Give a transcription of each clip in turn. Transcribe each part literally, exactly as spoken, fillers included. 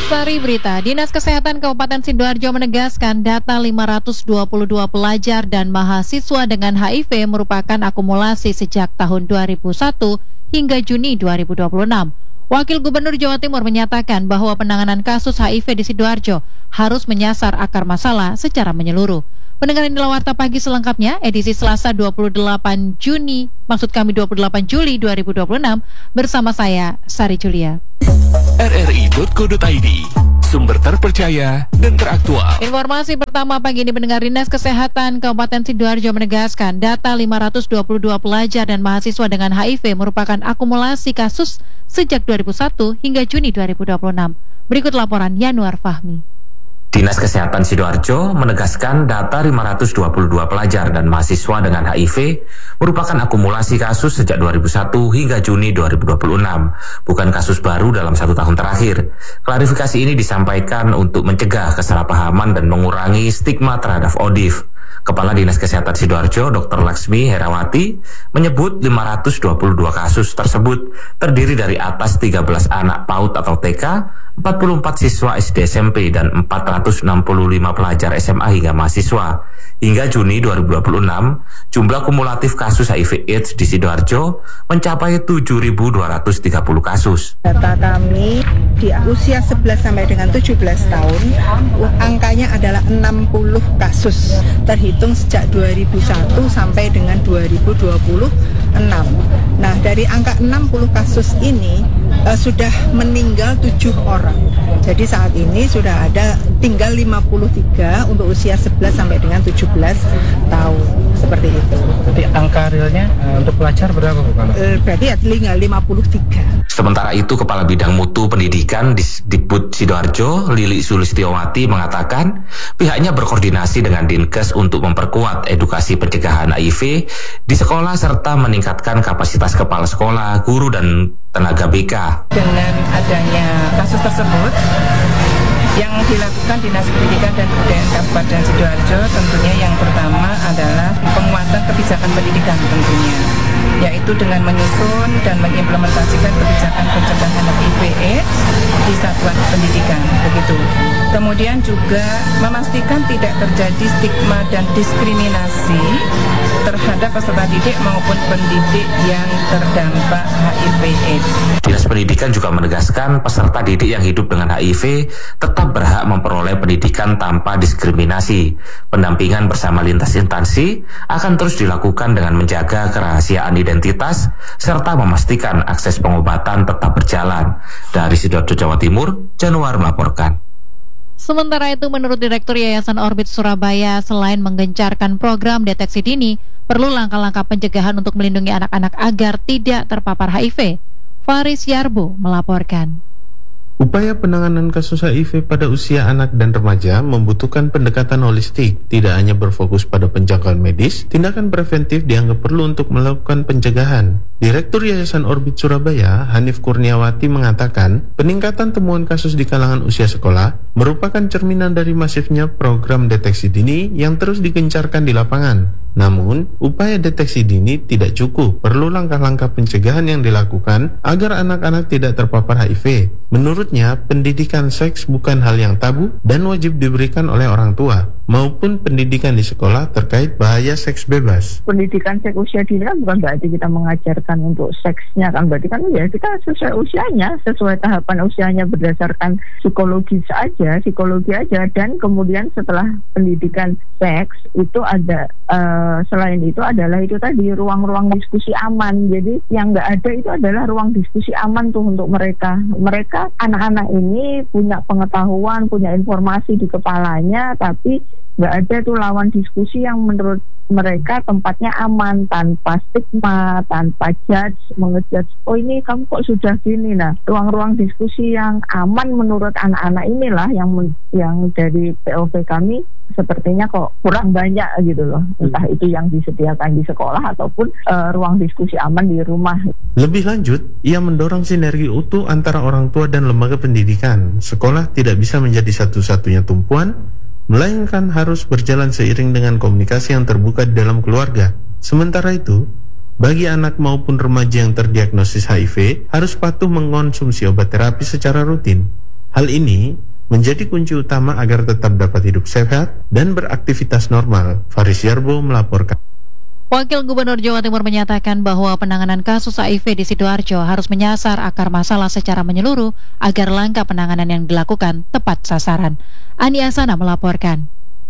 Sari Berita, Dinas Kesehatan Kabupaten Sidoarjo menegaskan data lima ratus dua puluh dua pelajar dan mahasiswa dengan H I V merupakan akumulasi sejak tahun dua ribu satu hingga Juni dua ribu dua puluh enam. Wakil Gubernur Jawa Timur menyatakan bahwa penanganan kasus H I V di Sidoarjo harus menyasar akar masalah secara menyeluruh. Pendengar inilah Warta Pagi selengkapnya, edisi Selasa dua puluh delapan Juni, maksud kami dua puluh delapan Juli dua ribu dua puluh enam, bersama saya, Sari Julia. R R I titik co titik I D, sumber terpercaya dan teraktual. Informasi pertama pagi ini, pendengar, Dinas Kesehatan Kabupaten Sidoarjo menegaskan data lima ratus dua puluh dua pelajar dan mahasiswa dengan H I V merupakan akumulasi kasus sejak dua ribu satu hingga Juni dua ribu dua puluh enam. Berikut laporan Yanuar Fahmi. Dinas Kesehatan Sidoarjo menegaskan data lima ratus dua puluh dua pelajar dan mahasiswa dengan H I V merupakan akumulasi kasus sejak dua ribu satu hingga Juni dua ribu dua puluh enam, bukan kasus baru dalam satu tahun terakhir. Klarifikasi ini disampaikan untuk mencegah kesalahpahaman dan mengurangi stigma terhadap O D I F. Kepala Dinas Kesehatan Sidoarjo, Doktor Laksmi Herawati, menyebut lima ratus dua puluh dua kasus tersebut terdiri dari atas tiga belas anak PAUD atau T K, empat puluh empat siswa S D S M P, dan empat ratus enam puluh lima pelajar S M A hingga mahasiswa. Hingga Juni dua ribu dua puluh enam, jumlah kumulatif kasus H I V AIDS di Sidoarjo mencapai tujuh ribu dua ratus tiga puluh kasus. Data kami di usia sebelas sampai dengan tujuh belas tahun, angkanya adalah enam puluh kasus, terhitung sejak dua ribu satu sampai dengan dua ribu dua puluh enam. Nah, dari angka enam puluh kasus ini uh, sudah meninggal tujuh orang. Jadi saat ini sudah ada tinggal lima puluh tiga untuk usia sebelas sampai dengan tujuh belas tahun. Seperti itu. Jadi angka realnya uh, untuk pelajar berapa, Bu? Uh, berarti ya tinggal lima puluh tiga. Sementara itu, Kepala Bidang Mutu Pendidikan di Dikbud Sidoarjo, Lili Sulistiowati, mengatakan pihaknya berkoordinasi dengan Dinkes untuk memperkuat edukasi pencegahan H I V di sekolah serta meningkatkan kapasitas kepala sekolah, guru, dan tenaga B K. Dengan adanya kasus tersebut, yang dilakukan Dinas Pendidikan dan Kebudayaan Kabupaten Sidoarjo tentunya yang pertama adalah penguatan kebijakan pendidikan tentunya, yaitu dengan menyusun dan mengimplementasikan kebijakan pencegahan H I V AIDS di satuan pendidikan, begitu. Kemudian juga memastikan tidak terjadi stigma dan diskriminasi terhadap peserta didik maupun pendidik yang terdampak H I V AIDS. Dinas Pendidikan juga menegaskan peserta didik yang hidup dengan H I V tetap berhak memperoleh pendidikan tanpa diskriminasi. Pendampingan bersama lintas instansi akan terus dilakukan dengan menjaga kerahasiaan identitas serta memastikan akses pengobatan tetap berjalan. Dari Sidoarjo, Jawa Timur, Januar melaporkan. Sementara itu, menurut Direktur Yayasan Orbit Surabaya, selain menggencarkan program deteksi dini, perlu langkah-langkah pencegahan untuk melindungi anak-anak agar tidak terpapar H I V. Faris Yarbo melaporkan. Upaya penanganan kasus H I V pada usia anak dan remaja membutuhkan pendekatan holistik, tidak hanya berfokus pada penjangkauan medis. Tindakan preventif dianggap perlu untuk melakukan pencegahan. Direktur Yayasan Orbit Surabaya, Hanif Kurniawati, mengatakan peningkatan temuan kasus di kalangan usia sekolah merupakan cerminan dari masifnya program deteksi dini yang terus digencarkan di lapangan. Namun, upaya deteksi dini tidak cukup, perlu langkah-langkah pencegahan yang dilakukan agar anak-anak tidak terpapar H I V. Menurutnya, pendidikan seks bukan hal yang tabu dan wajib diberikan oleh orang tua, maupun pendidikan di sekolah terkait bahaya seks bebas. Pendidikan seks usia dini kan bukan berarti kita mengajarkan untuk seksnya, kan berarti kan ya kita sesuai usianya, sesuai tahapan usianya berdasarkan psikologi saja, psikologi aja, dan kemudian setelah pendidikan seks itu ada uh, selain itu adalah itu tadi ruang-ruang diskusi aman. Jadi yang nggak ada itu adalah ruang diskusi aman tuh untuk mereka. Mereka anak-anak ini punya pengetahuan, punya informasi di kepalanya, tapi nggak ada tuh lawan diskusi yang menurut mereka tempatnya aman, tanpa stigma, tanpa judge, mengejudge, oh ini kamu kok sudah gini. Nah, ruang-ruang diskusi yang aman menurut anak-anak inilah yang yang dari P O V kami sepertinya kok kurang banyak gitu loh. Entah itu yang disediakan di sekolah ataupun uh, ruang diskusi aman di rumah. Lebih lanjut, ia mendorong sinergi utuh antara orang tua dan lembaga pendidikan. Sekolah tidak bisa menjadi satu-satunya tumpuan, melainkan harus berjalan seiring dengan komunikasi yang terbuka di dalam keluarga. Sementara itu, bagi anak maupun remaja yang terdiagnosis H I V, harus patuh mengkonsumsi obat terapi secara rutin. H Hal ini menjadi kunci utama agar tetap dapat hidup sehat dan beraktivitas normal. Faris Yarbo melaporkan. Wakil Gubernur Jawa Timur menyatakan bahwa penanganan kasus H I V di Sidoarjo harus menyasar akar masalah secara menyeluruh agar langkah penanganan yang dilakukan tepat sasaran. Ani Asana melaporkan.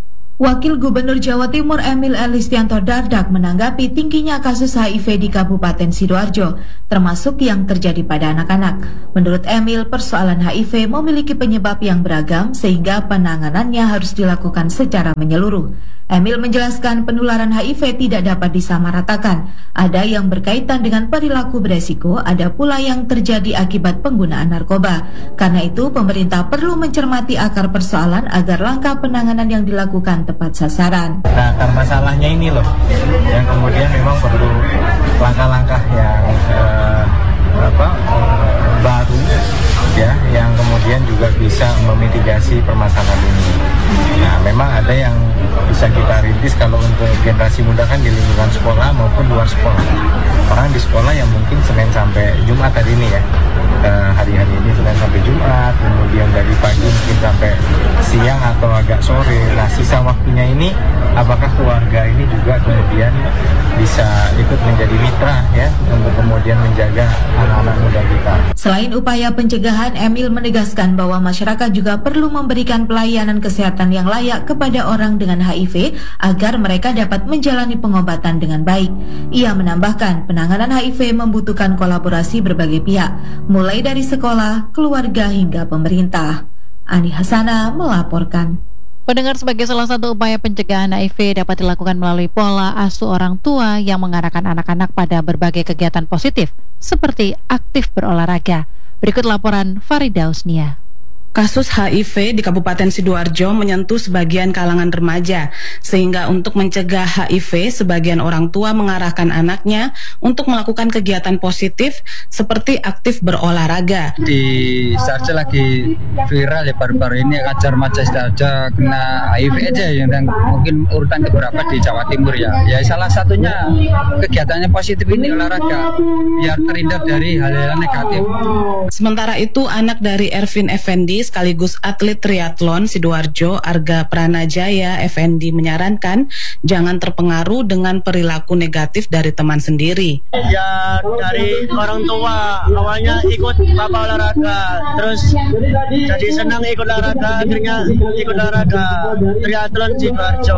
Wakil Gubernur Jawa Timur Emil Elistianto Dardak menanggapi tingginya kasus H I V di Kabupaten Sidoarjo, termasuk yang terjadi pada anak-anak. Menurut Emil, persoalan H I V memiliki penyebab yang beragam sehingga penanganannya harus dilakukan secara menyeluruh. Emil menjelaskan penularan H I V tidak dapat disamaratakan. Ada yang berkaitan dengan perilaku beresiko, ada pula yang terjadi akibat penggunaan narkoba. Karena itu, pemerintah perlu mencermati akar persoalan agar langkah penanganan yang dilakukan tepat sasaran. Nah, akar masalahnya ini loh, yang kemudian memang perlu langkah-langkah yang eh, apa eh, baru, ya, yang kemudian juga bisa memitigasi permasalahan ini. Nah, memang ada yang bisa kita rintis kalau untuk generasi muda kan di lingkungan sekolah maupun luar sekolah. Orang di sekolah yang mungkin Senin sampai Jumat hari ini ya, hari-hari ini Senin sampai Jumat, kemudian dari pagi mungkin sampai siang atau agak sore. Nah, sisa waktunya ini apakah keluarga ini juga kemudian bisa ikut menjadi mitra ya untuk kemudian menjaga anak-anak muda kita. Selain upaya pencegahan, Emil menegaskan bahwa masyarakat juga perlu memberikan pelayanan kesehatan yang layak kepada orang dengan H I V agar mereka dapat menjalani pengobatan dengan baik. Ia menambahkan, penanganan H I V membutuhkan kolaborasi berbagai pihak, mulai dari sekolah, keluarga hingga pemerintah. Ani Hasana melaporkan. Pendengar, sebagai salah satu upaya pencegahan H I V dapat dilakukan melalui pola asuh orang tua yang mengarahkan anak-anak pada berbagai kegiatan positif, seperti aktif berolahraga. Berikut laporan Farida Usnia. Kasus H I V di Kabupaten Sidoarjo menyentuh sebagian kalangan remaja, sehingga untuk mencegah H I V, sebagian orang tua mengarahkan anaknya untuk melakukan kegiatan positif seperti aktif berolahraga. Di Sidoarjo lagi viral ya baru-baru ini, ajar remaja Sidoarjo kena H I V aja, yang mungkin urutan keberapa di Jawa Timur ya. Ya salah satunya kegiatannya positif ini olahraga, biar terhindar dari hal-hal negatif. Sementara itu, anak dari Ervin Effendi sekaligus atlet triathlon Sidoarjo, Arga Pranajaya Effendi, menyarankan jangan terpengaruh dengan perilaku negatif dari teman sendiri. Ya dari orang tua, awalnya ikut papa olahraga, terus jadi senang ikut olahraga, akhirnya ikut olahraga triathlon Sidoarjo.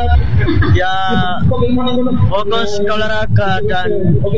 Ya fokus ke olahraga dan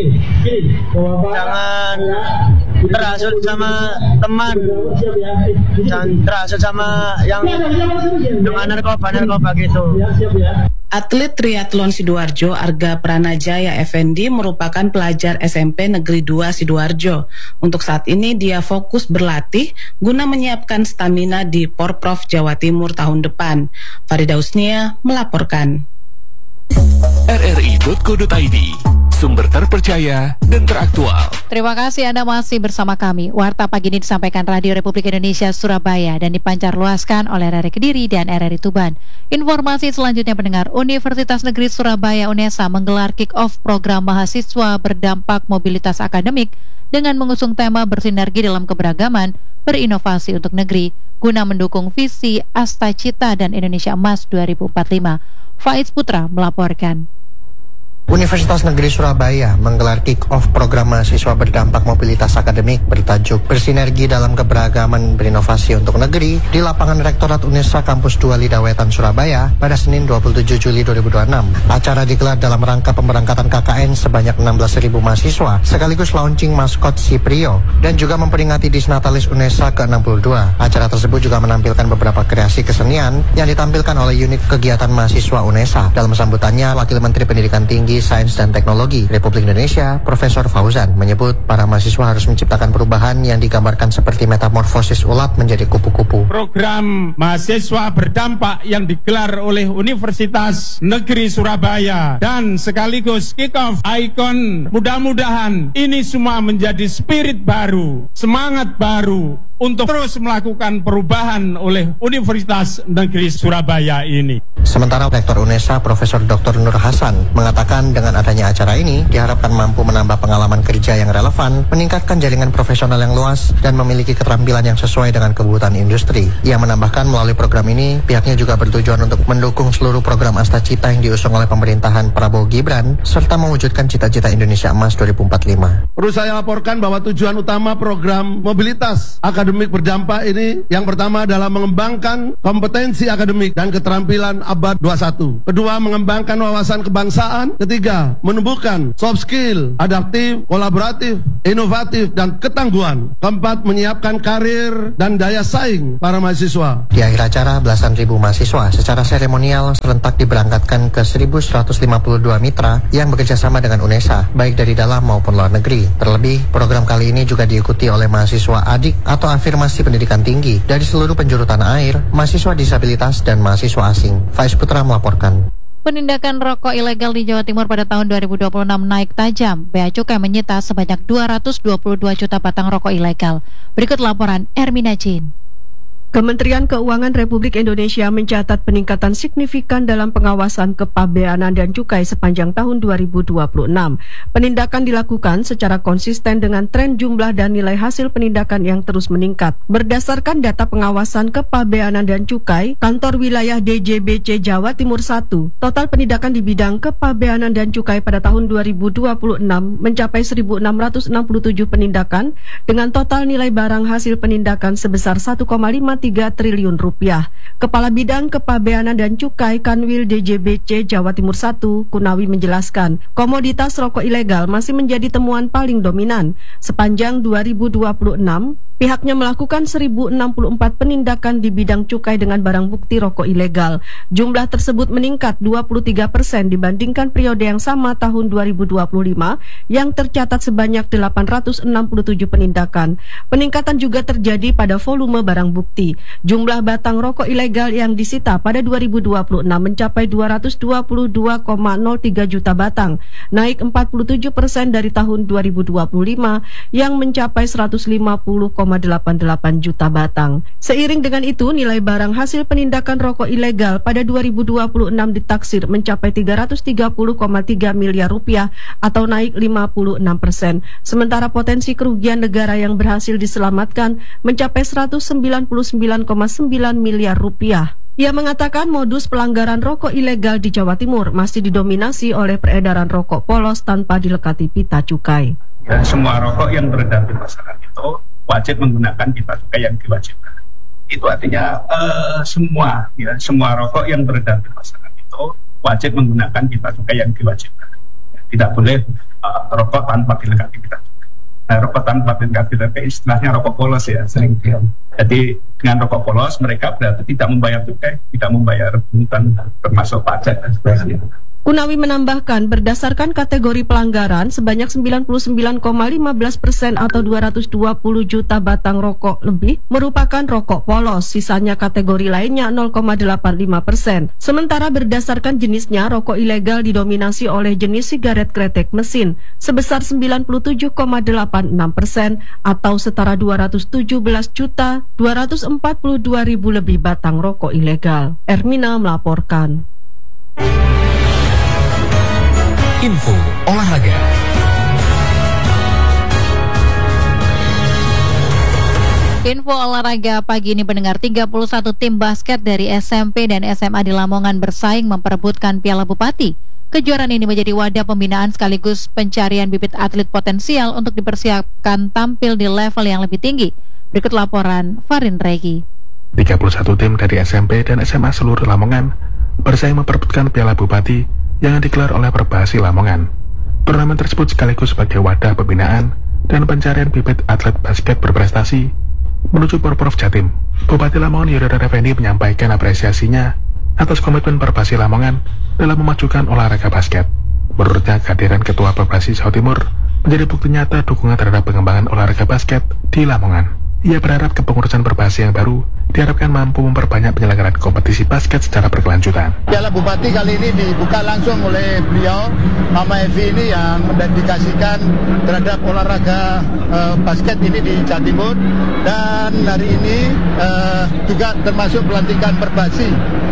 jangan terhasut sama teman, dan terhasut sama yang dengan narkoba-narkoba gitu. Atlet triathlon Sidoarjo, Arga Pranajaya Effendi, merupakan pelajar S M P Negeri dua Sidoarjo. Untuk saat ini dia fokus berlatih guna menyiapkan stamina di Porprov Jawa Timur tahun depan. Farida Usnia melaporkan. R R I titik co titik I D, sumber terpercaya dan teraktual. Terima kasih Anda masih bersama kami. Warta pagi ini disampaikan Radio Republik Indonesia Surabaya dan dipancarluaskan oleh R R I Kediri dan R R I Tuban. Informasi selanjutnya pendengar, Universitas Negeri Surabaya UNESA menggelar kick-off program mahasiswa berdampak mobilitas akademik dengan mengusung tema bersinergi dalam keberagaman, berinovasi untuk negeri, guna mendukung visi Asta Cita dan Indonesia Emas dua ribu empat puluh lima. Faiz Putra melaporkan. Universitas Negeri Surabaya menggelar kick-off program mahasiswa berdampak mobilitas akademik bertajuk Bersinergi dalam Keberagaman Berinovasi untuk Negeri di lapangan Rektorat UNESA Kampus dua Lidawetan Surabaya pada Senin dua puluh tujuh Juli dua ribu dua puluh enam. Acara digelar dalam rangka pemberangkatan K K N sebanyak enam belas ribu mahasiswa sekaligus launching maskot Ciprio dan juga memperingati Disnatalis UNESA ke enam puluh dua. Acara tersebut juga menampilkan beberapa kreasi kesenian yang ditampilkan oleh unit kegiatan mahasiswa UNESA. Dalam sambutannya, Wakil Menteri Pendidikan Tinggi, Sains dan Teknologi Republik Indonesia, Profesor Fauzan, menyebut para mahasiswa harus menciptakan perubahan yang digambarkan seperti metamorfosis ulat menjadi kupu-kupu. Program mahasiswa berdampak yang digelar oleh Universitas Negeri Surabaya dan sekaligus kick-off ikon, mudah-mudahan ini semua menjadi spirit baru, semangat baru, untuk terus melakukan perubahan oleh Universitas Negeri Surabaya ini. Sementara Rektor UNESA Profesor Doktor Nur Hasan mengatakan dengan adanya acara ini diharapkan mampu menambah pengalaman kerja yang relevan, meningkatkan jaringan profesional yang luas, dan memiliki keterampilan yang sesuai dengan kebutuhan industri. Ia menambahkan melalui program ini pihaknya juga bertujuan untuk mendukung seluruh program Asta Cita yang diusung oleh pemerintahan Prabowo Gibran serta mewujudkan cita-cita Indonesia Emas dua ribu empat puluh lima. Perlu saya laporkan bahwa tujuan utama program mobilitas akademik berdampak ini yang pertama adalah mengembangkan kompetensi akademik dan keterampilan abad dua puluh satu. Kedua, mengembangkan wawasan kebangsaan. Ketiga, menumbuhkan soft skill, adaptif, kolaboratif, inovatif, dan ketangguhan. Keempat, menyiapkan karir dan daya saing para mahasiswa. Di akhir acara, belasan ribu mahasiswa secara seremonial serentak diberangkatkan ke seribu seratus lima puluh dua mitra yang bekerjasama dengan UNESA, baik dari dalam maupun luar negeri. Terlebih, program kali ini juga diikuti oleh mahasiswa adik atau afirmasi pendidikan tinggi dari seluruh penjuru tanah air, mahasiswa disabilitas, dan mahasiswa asing. Faiz Putra melaporkan. Penindakan rokok ilegal di Jawa Timur pada tahun dua ribu dua puluh enam naik tajam. Bea Cukai menyita sebanyak dua ratus dua puluh dua juta batang rokok ilegal. Berikut laporan Ermina Jin. Kementerian Keuangan Republik Indonesia mencatat peningkatan signifikan dalam pengawasan kepabeanan dan cukai sepanjang tahun dua ribu dua puluh enam. Penindakan dilakukan secara konsisten dengan tren jumlah dan nilai hasil penindakan yang terus meningkat. Berdasarkan data pengawasan kepabeanan dan cukai, Kantor Wilayah D J B C Jawa Timur satu, total penindakan di bidang kepabeanan dan cukai pada tahun dua ribu dua puluh enam mencapai seribu enam ratus enam puluh tujuh penindakan dengan total nilai barang hasil penindakan sebesar satu koma lima tiga triliun rupiah. Kepala Bidang Kepabeanan dan Cukai Kanwil D J B C Jawa Timur satu, Kunawi menjelaskan, komoditas rokok ilegal masih menjadi temuan paling dominan. Sepanjang dua ribu dua puluh enam, pihaknya melakukan seribu enam puluh empat penindakan di bidang cukai dengan barang bukti rokok ilegal. Jumlah tersebut meningkat dua puluh tiga persen dibandingkan periode yang sama tahun dua ribu dua puluh lima yang tercatat sebanyak delapan ratus enam puluh tujuh penindakan. Peningkatan juga terjadi pada volume barang bukti. Jumlah batang rokok ilegal yang disita pada dua ribu dua puluh enam mencapai dua ratus dua puluh dua koma nol tiga juta batang, naik empat puluh tujuh persen dari tahun dua ribu dua puluh lima yang mencapai seratus lima puluh koma delapan delapan juta batang. Seiring dengan itu, nilai barang hasil penindakan rokok ilegal pada dua ribu dua puluh enam ditaksir mencapai tiga ratus tiga puluh koma tiga miliar rupiah atau naik lima puluh enam persen. Sementara potensi kerugian negara yang berhasil diselamatkan mencapai seratus sembilan puluh sembilan koma sembilan miliar rupiah. Ia mengatakan modus pelanggaran rokok ilegal di Jawa Timur masih didominasi oleh peredaran rokok polos tanpa dilekati pita cukai. Ya, semua rokok yang beredar di masyarakat itu wajib menggunakan pita cukai yang diwajibkan. Itu artinya uh, semua ya semua rokok yang beredar di masyarakat itu wajib menggunakan pita cukai yang diwajibkan. Ya, tidak boleh uh, rokok tanpa dilekati pita cukai. Nah, rokok tanpa dilekati pita cukai istilahnya rokok polos ya sering dia. Jadi dengan rokok polos mereka berarti tidak membayar cukai, tidak membayar pungutan termasuk pajak dan sebagainya. Kunawi menambahkan, berdasarkan kategori pelanggaran, sebanyak sembilan puluh sembilan koma lima belas persen atau dua ratus dua puluh juta batang rokok lebih merupakan rokok polos, sisanya kategori lainnya nol koma delapan lima persen. Sementara berdasarkan jenisnya, rokok ilegal didominasi oleh jenis sigaret kretek mesin, sebesar sembilan puluh tujuh koma delapan enam persen atau setara dua ratus tujuh belas juta dua ratus empat puluh dua ribu lebih batang rokok ilegal. Ermina melaporkan. Info olahraga. Info olahraga pagi ini pendengar, tiga puluh satu tim basket dari S M P dan S M A di Lamongan bersaing memperebutkan Piala Bupati. Kejuaraan ini menjadi wadah pembinaan sekaligus pencarian bibit atlet potensial untuk dipersiapkan tampil di level yang lebih tinggi. Berikut laporan Farin Regi. tiga puluh satu tim dari S M P dan S M A seluruh Lamongan bersaing memperebutkan Piala Bupati yang digelar oleh Perbasi Lamongan. Turnamen tersebut sekaligus sebagai wadah pembinaan dan pencarian bibit atlet basket berprestasi menuju Porprov Jatim. Bupati Lamongan Yudhoyono Effendi menyampaikan apresiasinya atas komitmen Perbasi Lamongan dalam memajukan olahraga basket. Menurutnya, kehadiran Ketua Perbasi Jawa Timur menjadi bukti nyata dukungan terhadap pengembangan olahraga basket di Lamongan. Ia berharap kepengurusan Perbasi yang baru diharapkan mampu memperbanyak penyelenggaraan kompetisi basket secara berkelanjutan. Piala Bupati kali ini dibuka langsung oleh beliau, Mama Evi ini yang mendedikasikan terhadap olahraga uh, basket ini di Jawa Timur. Dan hari ini uh, juga termasuk pelantikan Perbasi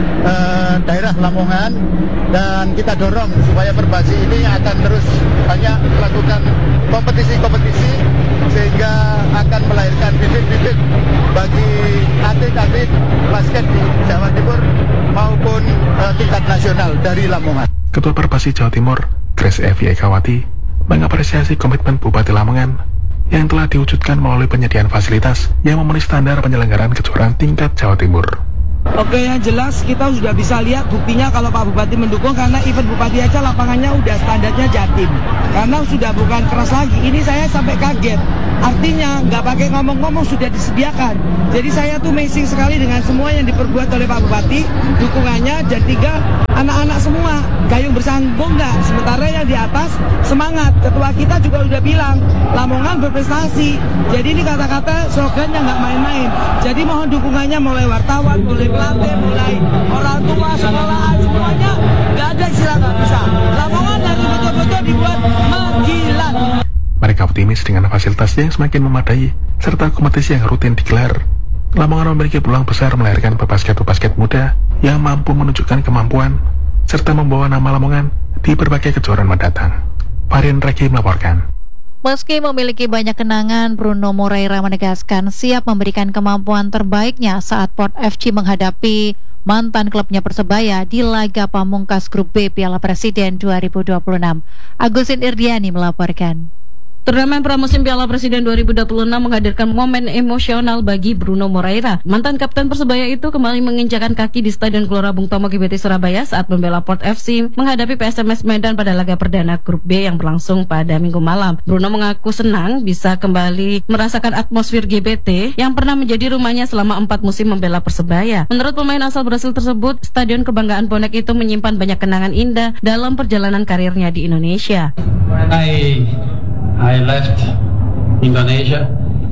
uh, daerah Lamongan. Dan kita dorong supaya Perbasi ini akan terus banyak melakukan kompetisi-kompetisi sehingga akan melahirkan bibit-bibit bagi atlet-atlet basket di Jawa Timur maupun uh, tingkat nasional dari Lamongan. Ketua Perbasi Jawa Timur, Grace Evi Ekawati, mengapresiasi komitmen Bupati Lamongan yang telah diwujudkan melalui penyediaan fasilitas yang memenuhi standar penyelenggaraan kejuaraan tingkat Jawa Timur. Oke, yang jelas kita sudah bisa lihat buktinya kalau Pak Bupati mendukung, karena event Bupati aja lapangannya udah standarnya Jatim. Karena sudah bukan keras lagi, ini saya sampai kaget. Artinya nggak pakai ngomong-ngomong sudah disediakan. Jadi saya tuh amazing sekali dengan semua yang diperbuat oleh Pak Bupati, dukungannya, dan tiga anak-anak semua gayung bersambung nggak. Sementara yang di atas semangat. Ketua kita juga udah bilang Lamongan berprestasi. Jadi ini kata-kata slogannya nggak main-main. Jadi mohon dukungannya mulai wartawan, mulai pelatih, mulai orang tua, sekolahan, semuanya nggak ada istilah nggak bisa. Lamongan lagi betul-betul dibuat mengkilat. Mereka optimis dengan fasilitas yang semakin memadai serta kompetisi yang rutin digelar. Lamongan memiliki peluang besar melahirkan pebasket-pebasket muda yang mampu menunjukkan kemampuan serta membawa nama Lamongan di berbagai kejuaraan mendatang. Varian Reki melaporkan. Meski memiliki banyak kenangan, Bruno Moreira menegaskan siap memberikan kemampuan terbaiknya saat Port F C menghadapi mantan klubnya Persebaya di laga pamungkas Grup B Piala Presiden dua ribu dua puluh enam. Agusin Irdiani melaporkan. Turnamen pramusim Piala Presiden dua ribu dua puluh enam menghadirkan momen emosional bagi Bruno Moreira. Mantan kapten Persebaya itu kembali menginjakan kaki di Stadion Gelora Bung Tomo G B T Surabaya saat membela Port F C menghadapi P S M S Medan pada laga perdana Grup B yang berlangsung pada Minggu malam. Bruno mengaku senang bisa kembali merasakan atmosfer G B T yang pernah menjadi rumahnya selama empat musim membela Persebaya. Menurut pemain asal Brasil tersebut, Stadion Kebanggaan Bonek itu menyimpan banyak kenangan indah dalam perjalanan karirnya di Indonesia. I I left Indonesia.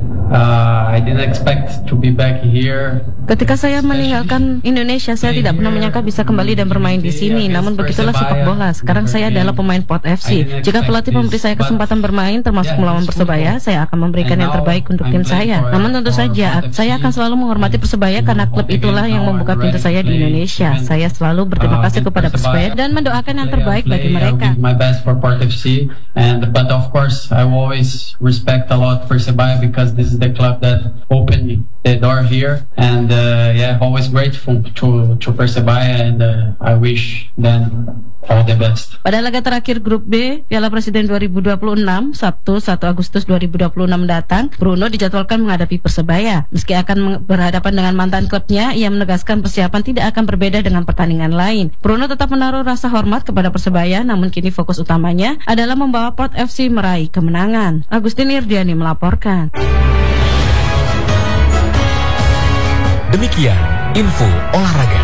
Uh, I didn't expect to be back here. Ketika saya meninggalkan Indonesia, saya tidak pernah menyangka bisa kembali dan bermain di sini. Namun begitulah sepak bola. Sekarang saya adalah pemain Port F C. Jika pelatih memberi saya kesempatan bermain, termasuk melawan Persebaya, saya akan memberikan yang terbaik untuk tim saya. Namun tentu saja, saya akan selalu menghormati Persebaya karena klub itulah yang membuka pintu saya di Indonesia. Saya selalu berterima kasih kepada Persebaya dan mendoakan yang terbaik bagi mereka. My best for Port F C, and but of course I always respect a lot Persebaya because this is the club that opened me the door here, and uh, yeah, always grateful to to Persebaya, and uh, I wish them all the best. Pada laga terakhir Grup B Piala Presiden dua ribu dua puluh enam, Sabtu satu Agustus dua ribu dua puluh enam mendatang, Bruno dijadwalkan menghadapi Persebaya. Meski akan berhadapan dengan mantan klubnya, ia menegaskan persiapan tidak akan berbeda dengan pertandingan lain. Bruno tetap menaruh rasa hormat kepada Persebaya, namun kini fokus utamanya adalah membawa Port F C meraih kemenangan. Agustin Irdiani melaporkan. Demikian info olahraga.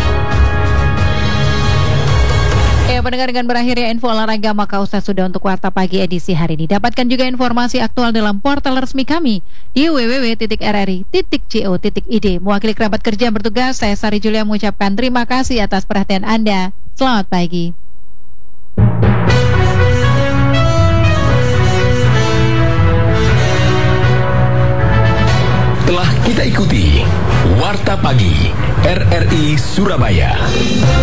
Ya, pendengar, dengan berakhirnya info olahraga, maka usah sudah untuk Warta Pagi edisi hari ini. Dapatkan juga informasi aktual dalam portal resmi kami di w w w titik r r i titik co titik i d. Mewakili kerabat kerja yang bertugas, saya Sari Julia mengucapkan terima kasih atas perhatian Anda. Selamat pagi. Telah kita ikuti Warta Pagi R R I Surabaya.